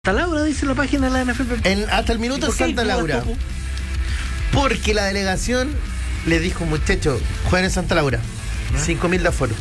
Santa Laura, dice la página de la NFP. Hasta el minuto en Santa Laura. Porque la delegación le dijo, muchachos, jueguen en Santa Laura. 5.000 de aforo.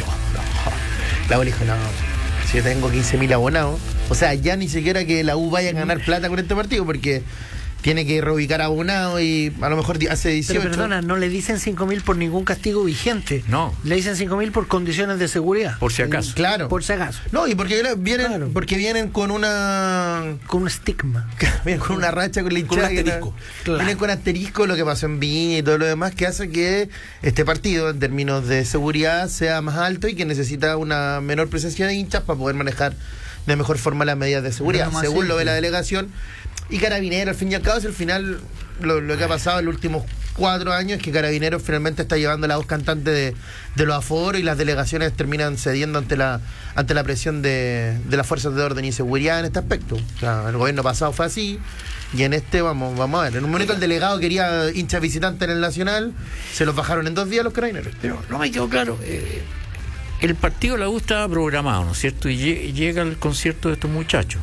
La U le dijo, no, si yo tengo 15.000 abonados. O sea, ya ni siquiera que la U vaya a ganar plata con este partido, porque tiene que reubicar abonados y a lo mejor hace 18. Pero perdona, no le dicen 5.000 por ningún castigo vigente. No. Le dicen 5.000 por condiciones de seguridad. Por si acaso. Claro. Por si acaso. No, y porque vienen, Claro. porque vienen con una... Con un estigma. Vienen con una racha con la hinchada. Con un asterisco. Claro. Vienen con asterisco, lo que pasó en Viña y todo lo demás, que hace que este partido, en términos de seguridad, sea más alto y que necesita una menor presencia de hinchas para poder manejar de mejor forma las medidas de seguridad, Pero según más lo ve simple. la delegación. Y Carabineros, al fin y al cabo, es el final, lo que ha pasado en los últimos 4 años, es que Carabineros finalmente está llevando la voz cantante de los aforos, y las delegaciones terminan cediendo ante la presión de las fuerzas de orden y seguridad en este aspecto. O sea, el gobierno pasado fue así, y en este vamos a ver. En un momento el delegado quería hinchas visitantes en el Nacional, se los bajaron en 2 días los Carabineros. Pero no me quedó claro. El partido de la U estaba programado, ¿no es cierto? Y llega el concierto de estos muchachos.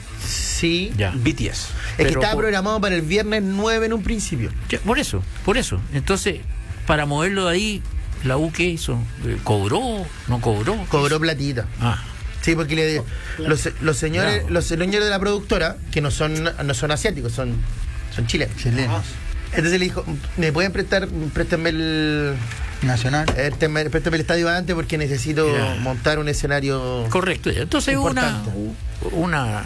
Sí, Ya. BTS. es que Pero estaba programado para el viernes 9 en un principio. Ya, por eso. Entonces, para moverlo de ahí, ¿la U qué hizo? ¿Cobró? ¿No cobró? Cobró platita. Ah, Sí, porque los señores de la productora, que no son asiáticos, son chilenos. Entonces le dijo, ¿me pueden préstame el Nacional. préstame el estadio antes porque necesito Ya. montar un escenario? correcto. Entonces hubo Importante. una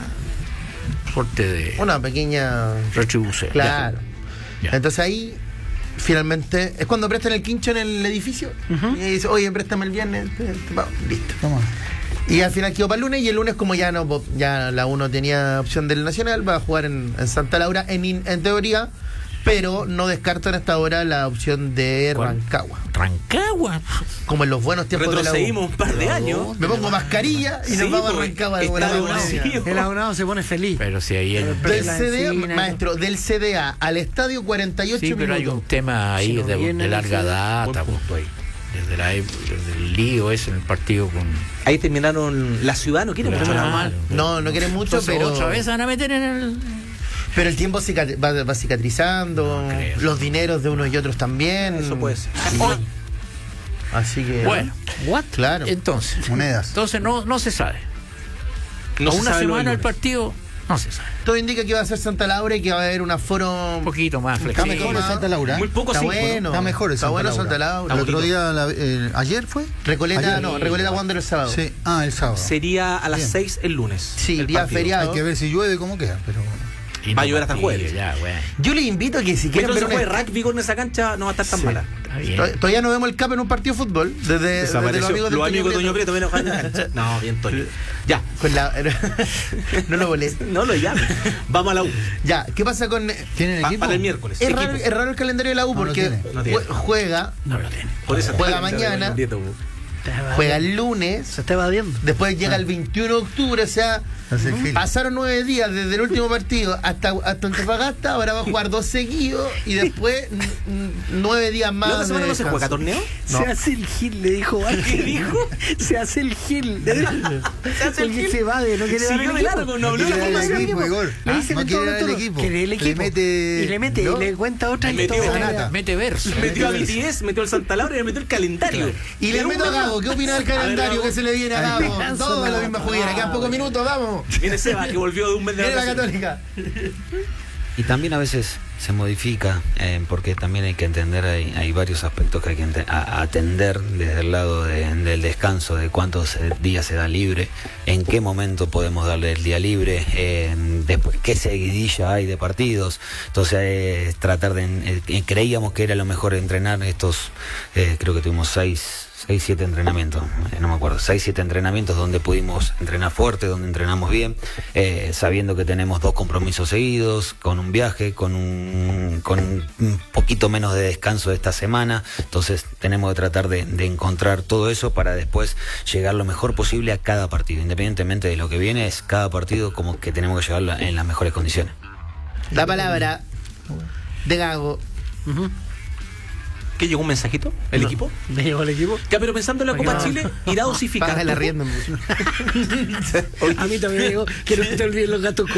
suerte de Una pequeña... retribución. Claro. Ya. Entonces ahí, finalmente, es cuando prestan el quincho en el edificio. Y dice, oye, préstame el viernes. Listo. Toma. Y al final quedó para el lunes, y el lunes, como ya la U no tenía opción del Nacional, va a jugar en Santa Laura en teoría, pero no descarto en esta hora la opción de ¿Cuál? Rancagua, Rancagua. como en los buenos tiempos de la U. Retrocedimos un par de años. Me pongo mascarilla y Sí, nos vamos a pues, Rancagua. estadio Buena vacío. idea. El abonado se pone feliz. Pero si ahí el... Del La CDA, encina, maestro, del CDA al estadio 48 Sí, pero hay minutos. un tema ahí Si no de viene larga el- data, Buen punto ahí. desde el lío ese en el partido con... Ahí terminaron. La ciudad no quiere mucho Claro. la mal. No quieren mucho, Entonces, pero otra vez se van a meter en el... pero el tiempo va cicatrizando, No creo. los dineros de unos y otros también. Eso puede ser. Así que... Bueno, Claro. entonces Monedas. no se sabe. No A se una sabe lo del semana el lunes. partido no se sabe. Todo indica que va a ser Santa Laura y que va a haber un aforo... Un poquito más Está flexible. mejor en Santa Laura. Muy poco Está sí. bueno. Está mejor en Está Santa bueno Laura. Santa Laura. El otro día, ayer fue. Recoleta, Ayer. no, Recoleta Wander el sábado. Sí. Ah, el sábado. Sería a las Bien. 6 el lunes. Sí, el día partido. feriado. Hay que ver si llueve cómo queda, pero Y Va a no llover hasta el partido, jueves. Ya, bueno. Yo les invito a que si quieren Entonces ver juegue rugby con esa cancha no va a estar tan mala. Está bien. Todavía no vemos el CAP en un partido de fútbol. Desde los amigos de Los amigos de Toño Toño Prieto. Prieto vienen a jugar en la cancha. No, bien Toño. Ya. Con no lo molesta. No lo llames. Vamos a la U. Ya, ¿qué pasa con...? ¿tienen equipo? Para el miércoles. Es Equipo. raro el calendario de la U No lo porque tiene. No tiene. juega No lo tiene. Por eso Juega está el mañana. Toño Prieto, bu. juega el lunes, Se está evadiendo. después llega el 21 de octubre, o sea, Hace el gil. pasaron 9 días desde el último partido hasta Antofagasta, ahora va a jugar 2 seguidos y después 9 días más. ¿La otra semana de no se juega descanso. torneo? No. Se hace el gil, le dijo Ángel. ¿Qué dijo? Se hace el gil. Se hace el gil. Se evade, no quiere Si dar yo el me equipo. largo, no habló Quiere la dar el formación. equipo, Igor. Le dicen No en quiere todo dar el momento, equipo. quiere el equipo. Le mete... Y le mete, ¿no? y le cuenta otra Le metió historia. Sanata. Mete verso. Metió a BTS, metió al Santa Laura y le metió el calendario. Y le meto a Gago, ¿qué opina del calendario Gago. que se le viene a Gago? Todo la misma juguera, quedan pocos minutos, vamos. Viene Seba, que volvió de un mes de Viene la vacaciones. Católica. Y también a veces se modifica, porque también hay que entender, hay varios aspectos que hay que atender desde el lado del descanso, de cuántos días se da libre, en qué momento podemos darle el día libre, después qué seguidilla hay de partidos. Entonces tratar de, creíamos que era lo mejor entrenar estos, creo que tuvimos 6-7 entrenamientos, no me acuerdo, 6-7 entrenamientos donde pudimos entrenar fuerte, donde entrenamos bien, sabiendo que tenemos 2 compromisos seguidos, con un viaje, con un poquito menos de descanso esta semana. Entonces tenemos que tratar de encontrar todo eso para después llegar lo mejor posible a cada partido, independientemente de lo que viene, es cada partido como que tenemos que llegarlo en las mejores condiciones. La palabra de Gago. ¿Qué llegó un mensajito? ¿El No. equipo? ¿Me llegó el equipo? Ya, pero pensando en la Copa Chile, irá a dosificar. Paga el arriendo. A mí también me llegó. Quiero que te olviden los gatos